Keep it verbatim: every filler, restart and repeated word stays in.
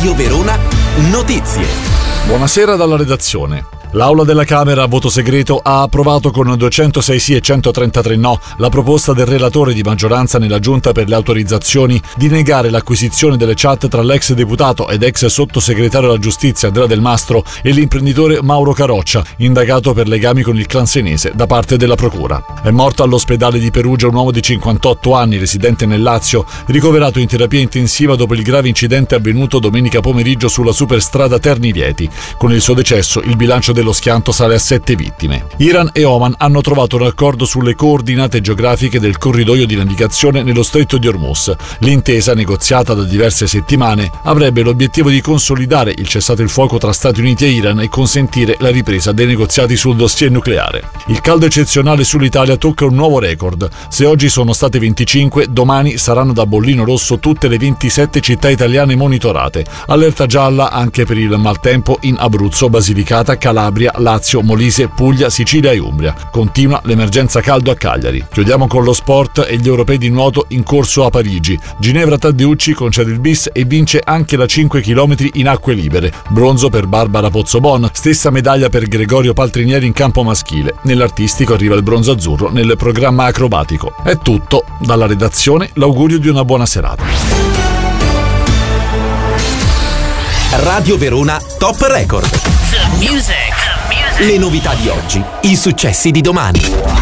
Radio Verona Notizie. Buonasera dalla redazione. L'Aula della Camera a voto segreto ha approvato con duecentosei sì e centotrentatré no la proposta del relatore di maggioranza nella Giunta per le autorizzazioni di negare l'acquisizione delle chat tra l'ex deputato ed ex sottosegretario alla giustizia Andrea Del Mastro e l'imprenditore Mauro Caroccia, indagato per legami con il clan senese da parte della procura. È morto all'ospedale di Perugia un uomo di cinquantotto anni, residente nel Lazio, ricoverato in terapia intensiva dopo il grave incidente avvenuto domenica pomeriggio sulla superstrada Terni-Rieti. Con il suo decesso il bilancio dello schianto sale a sette vittime. Iran e Oman hanno trovato un accordo sulle coordinate geografiche del corridoio di navigazione nello stretto di Hormuz. L'intesa, negoziata da diverse settimane, avrebbe l'obiettivo di consolidare il cessate il fuoco tra Stati Uniti e Iran e consentire la ripresa dei negoziati sul dossier nucleare. Il caldo eccezionale sull'Italia tocca un nuovo record. Se oggi sono state venticinque, domani saranno da bollino rosso tutte le ventisette città italiane monitorate. Allerta gialla anche per il maltempo in Abruzzo, Basilicata, Calabria, Lazio, Molise, Puglia, Sicilia e Umbria. Continua l'emergenza caldo a Cagliari. Chiudiamo con lo sport e gli europei di nuoto in corso a Parigi. Ginevra Taddeucci concede il bis e vince anche la cinque chilometri in acque libere. Bronzo per Barbara Pozzobon, stessa medaglia per Gregorio Paltrinieri in campo maschile. Nell'artistico arriva il bronzo azzurro nel programma acrobatico. È tutto. Dalla redazione l'augurio di una buona serata. Radio Verona Top Record. The music. Le novità di oggi, i successi di domani.